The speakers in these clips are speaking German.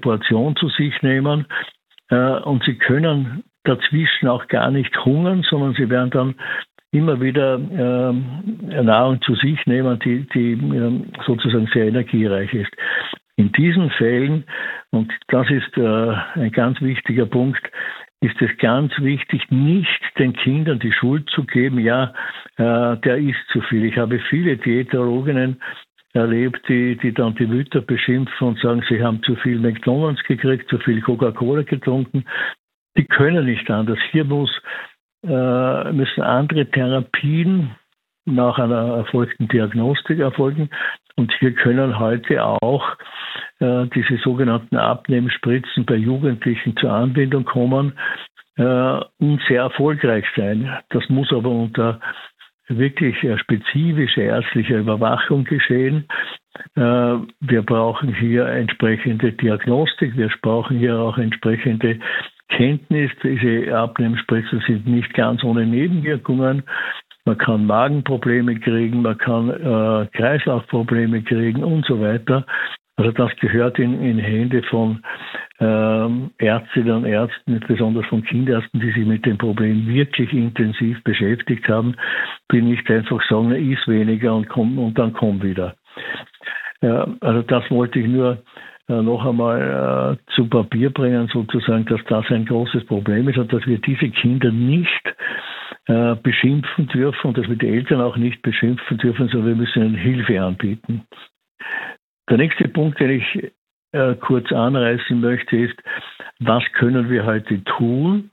Portion zu sich nehmen und sie können dazwischen auch gar nicht hungern, sondern sie werden dann immer wieder Nahrung zu sich nehmen, die sozusagen sehr energiereich ist. In diesen Fällen, und das ist ein ganz wichtiger Punkt, ist es ganz wichtig, nicht den Kindern die Schuld zu geben, ja, der isst zu viel. Ich habe viele Diätologinnen erlebt, die dann die Mütter beschimpfen und sagen, sie haben zu viel McDonald's gekriegt, zu viel Coca-Cola getrunken. Die können nicht anders. Hier müssen andere Therapien nach einer erfolgten Diagnostik erfolgen. Und hier können heute auch diese sogenannten Abnehmspritzen bei Jugendlichen zur Anwendung kommen und sehr erfolgreich sein. Das muss aber unter wirklich spezifische ärztliche Überwachung geschehen. Wir brauchen hier entsprechende Diagnostik, wir brauchen hier auch entsprechende Kenntnis. Diese Abnehmspritzen sind nicht ganz ohne Nebenwirkungen. Man kann Magenprobleme kriegen, man kann Kreislaufprobleme kriegen und so weiter. Also das gehört in Hände von Ärztinnen und Ärzten, besonders von Kinderärzten, die sich mit dem Problem wirklich intensiv beschäftigt haben, die nicht einfach sagen, iss weniger und dann komm wieder. Also das wollte ich nur noch einmal zu Papier bringen, sozusagen, dass das ein großes Problem ist und dass wir diese Kinder nicht beschimpfen dürfen und dass wir die Eltern auch nicht beschimpfen dürfen, sondern wir müssen ihnen Hilfe anbieten. Der nächste Punkt, den ich kurz anreißen möchte, ist, was können wir heute tun,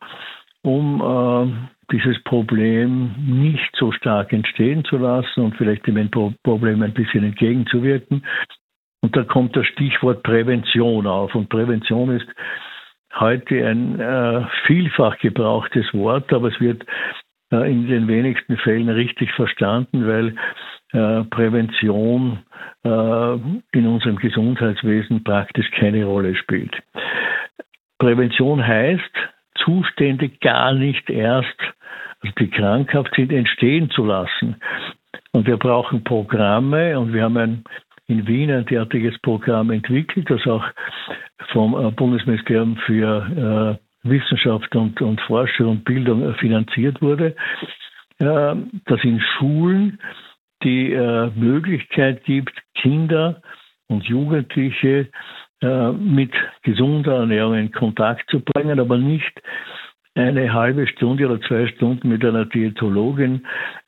um dieses Problem nicht so stark entstehen zu lassen und vielleicht dem Problem ein bisschen entgegenzuwirken. Und da kommt das Stichwort Prävention auf. Und Prävention ist heute ein vielfach gebrauchtes Wort, aber es wird in den wenigsten Fällen richtig verstanden, weil Prävention in unserem Gesundheitswesen praktisch keine Rolle spielt. Prävention heißt, Zustände gar nicht erst, also die krankhaft sind, entstehen zu lassen. Und wir brauchen Programme und wir haben in Wien ein derartiges Programm entwickelt, das auch vom Bundesministerium für Wissenschaft und Forschung und Bildung finanziert wurde, das in Schulen die Möglichkeit gibt, Kinder und Jugendliche mit gesunder Ernährung in Kontakt zu bringen, aber nicht eine halbe Stunde oder 2 Stunden mit einer Diätologin,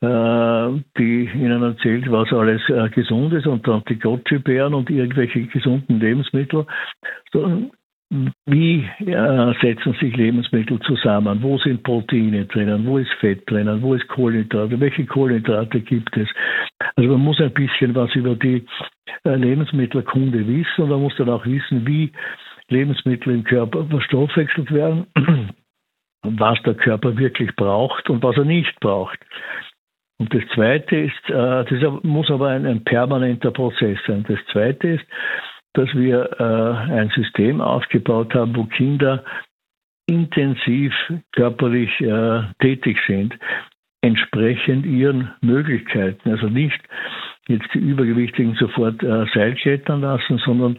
die ihnen erzählt, was alles gesund ist und dann die Goji-Beeren und irgendwelche gesunden Lebensmittel. Wie setzen sich Lebensmittel zusammen? Wo sind Proteine drinnen? Wo ist Fett drinnen? Wo ist Kohlenhydrate? Welche Kohlenhydrate gibt es? Also man muss ein bisschen was über die Lebensmittelkunde wissen und man muss dann auch wissen, wie Lebensmittel im Körper verstoffwechselt werden, was der Körper wirklich braucht und was er nicht braucht. Und das Zweite ist, das muss aber ein permanenter Prozess sein. Das Zweite ist, dass wir ein System aufgebaut haben, wo Kinder intensiv körperlich tätig sind, entsprechend ihren Möglichkeiten. Also nicht jetzt die Übergewichtigen sofort Seilklettern lassen, sondern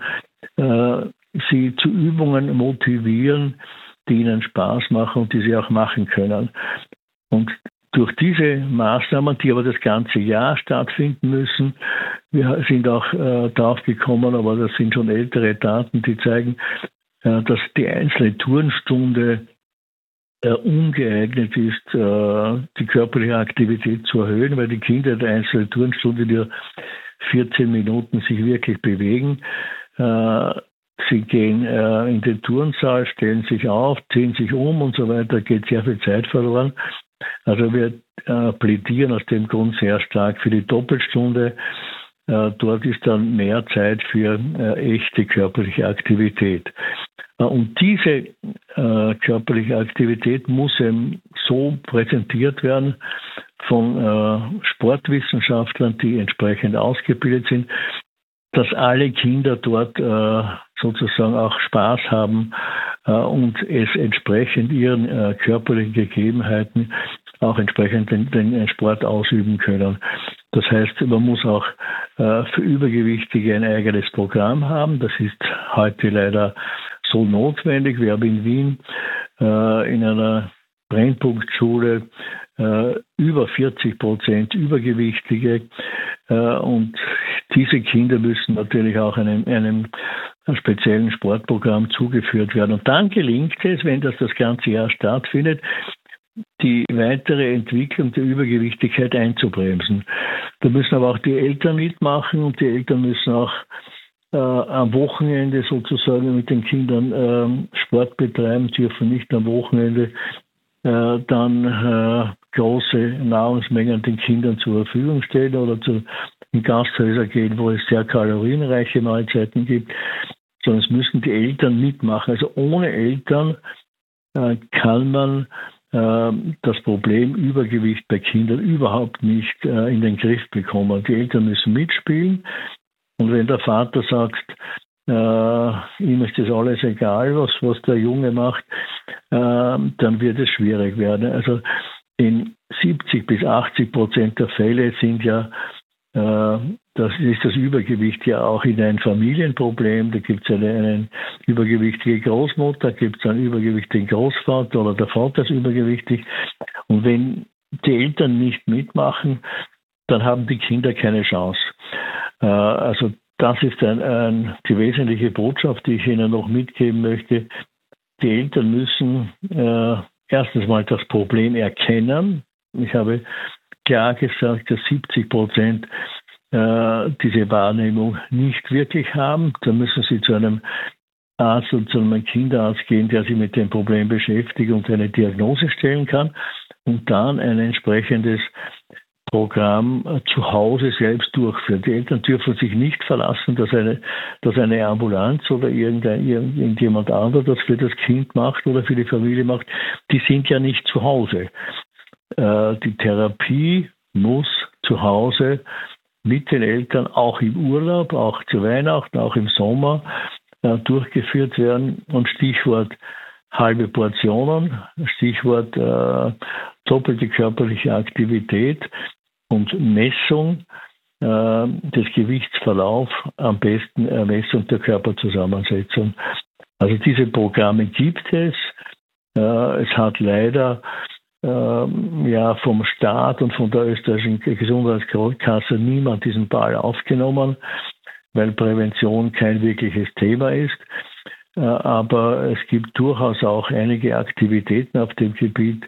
sie zu Übungen motivieren, die ihnen Spaß machen und die sie auch machen können. Und durch diese Maßnahmen, die aber das ganze Jahr stattfinden müssen, wir sind auch darauf gekommen, aber das sind schon ältere Daten, die zeigen, dass die einzelne Turnstunde ungeeignet ist, die körperliche Aktivität zu erhöhen, weil die Kinder der einzelnen Turnstunde nur 14 Minuten sich wirklich bewegen. Sie gehen in den Turnsaal, stellen sich auf, ziehen sich um und so weiter, geht sehr viel Zeit verloren. Also wir plädieren aus dem Grund sehr stark für die Doppelstunde. Dort ist dann mehr Zeit für echte körperliche Aktivität. Und diese körperliche Aktivität muss eben so präsentiert werden von Sportwissenschaftlern, die entsprechend ausgebildet sind, dass alle Kinder dort sozusagen auch Spaß haben und es entsprechend ihren körperlichen Gegebenheiten auch entsprechend den Sport ausüben können. Das heißt, man muss auch für Übergewichtige ein eigenes Programm haben. Das ist heute leider so notwendig. Wir haben in Wien in einer Brennpunktschule über 40% Übergewichtige, und diese Kinder müssen natürlich auch einem speziellen Sportprogramm zugeführt werden. Und dann gelingt es, wenn das ganze Jahr stattfindet, die weitere Entwicklung der Übergewichtigkeit einzubremsen. Da müssen aber auch die Eltern mitmachen, und die Eltern müssen auch am Wochenende sozusagen mit den Kindern Sport betreiben, dürfen nicht am Wochenende dann große Nahrungsmengen den Kindern zur Verfügung stellen oder in Gasthäuser gehen, wo es sehr kalorienreiche Mahlzeiten gibt, sondern es müssen die Eltern mitmachen. Also ohne Eltern kann man das Problem Übergewicht bei Kindern überhaupt nicht in den Griff bekommen. Die Eltern müssen mitspielen, und wenn der Vater sagt, ihm ist das alles egal, was der Junge macht, dann wird es schwierig werden. Also in 70-80% der Fälle sind ja, das ist das Übergewicht ja auch in ein Familienproblem. Da gibt es eine übergewichtige Großmutter, gibt es einen übergewichtigen Großvater oder der Vater ist übergewichtig. Und wenn die Eltern nicht mitmachen, dann haben die Kinder keine Chance. Also das ist die wesentliche Botschaft, die ich Ihnen noch mitgeben möchte. Die Eltern müssen erstens mal das Problem erkennen. Ich habe klar gesagt, dass 70% diese Wahrnehmung nicht wirklich haben. Da müssen sie zu einem Arzt und zu einem Kinderarzt gehen, der sich mit dem Problem beschäftigt und eine Diagnose stellen kann, und dann ein entsprechendes Programm zu Hause selbst durchführen. Die Eltern dürfen sich nicht verlassen, dass eine Ambulanz oder irgendjemand anderes das für das Kind macht oder für die Familie macht. Die sind ja nicht zu Hause. Die Therapie muss zu Hause mit den Eltern auch im Urlaub, auch zu Weihnachten, auch im Sommer durchgeführt werden. Und Stichwort halbe Portionen, Stichwort doppelte körperliche Aktivität und Messung des Gewichtsverlaufs, am besten Messung der Körperzusammensetzung. Also diese Programme gibt es. Es hat leider vom Staat und von der österreichischen Gesundheitskasse niemand diesen Ball aufgenommen, weil Prävention kein wirkliches Thema ist. Aber es gibt durchaus auch einige Aktivitäten auf dem Gebiet,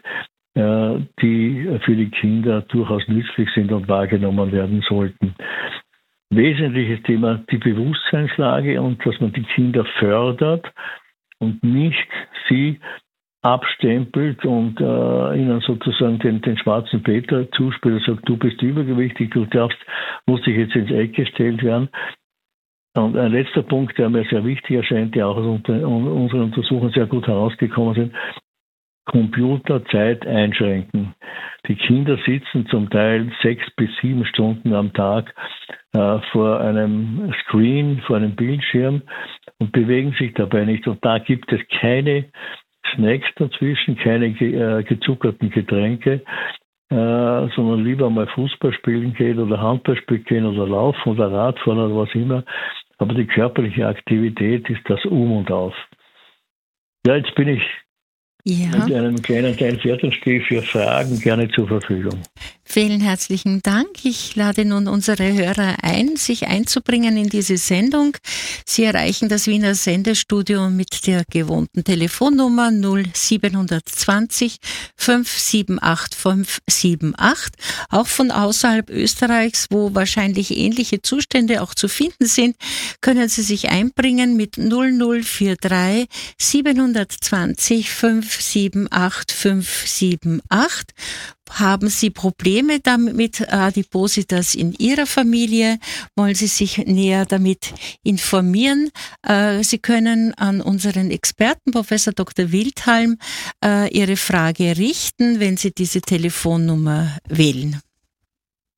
die für die Kinder durchaus nützlich sind und wahrgenommen werden sollten. Wesentliches Thema die Bewusstseinslage und dass man die Kinder fördert und nicht sie abstempelt und ihnen sozusagen den schwarzen Peter zuspielt und sagt, du bist übergewichtig, musst dich jetzt ins Eck gestellt werden. Und ein letzter Punkt, der mir sehr wichtig erscheint, der auch aus unseren Untersuchungen sehr gut herausgekommen sind: Computerzeit einschränken. Die Kinder sitzen zum Teil 6 bis 7 Stunden am Tag vor einem Screen, vor einem Bildschirm und bewegen sich dabei nicht. Und da gibt es keine Snacks dazwischen, keine gezuckerten Getränke, sondern lieber mal Fußball spielen gehen oder Handball spielen gehen oder laufen oder Radfahren oder was immer. Aber die körperliche Aktivität ist das und Auf. Ja, jetzt bin ich mit einem kleinen Teil fertig und stehe für Fragen gerne zur Verfügung. Vielen herzlichen Dank. Ich lade nun unsere Hörer ein, sich einzubringen in diese Sendung. Sie erreichen das Wiener Sendestudio mit der gewohnten Telefonnummer 0720 578 578. Auch von außerhalb Österreichs, wo wahrscheinlich ähnliche Zustände auch zu finden sind, können Sie sich einbringen mit 0043 720 578 578. Haben Sie Probleme damit Adipositas in Ihrer Familie? Wollen Sie sich näher damit informieren? Sie können an unseren Experten, Professor Dr. Wildhalm, Ihre Frage richten, wenn Sie diese Telefonnummer wählen.